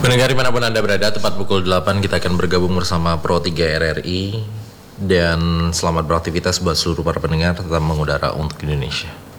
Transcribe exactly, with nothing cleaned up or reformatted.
Pendengar dimanapun Anda berada, tepat pukul delapan kita akan bergabung bersama Pro tiga R R I. Dan selamat beraktivitas buat seluruh para pendengar tetap mengudara untuk Indonesia.